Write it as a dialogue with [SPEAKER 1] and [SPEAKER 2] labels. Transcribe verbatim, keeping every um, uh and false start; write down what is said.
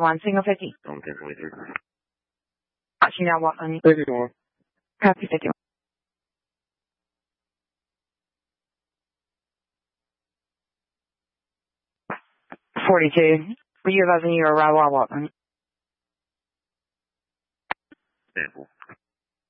[SPEAKER 1] one, single fifty.
[SPEAKER 2] Um, ten twenty-three.
[SPEAKER 1] Watching now, Watson.
[SPEAKER 2] fifty-one.
[SPEAKER 1] Copy fifty-one. forty-two. Were you advising you arrival at Watson?
[SPEAKER 2] Sample.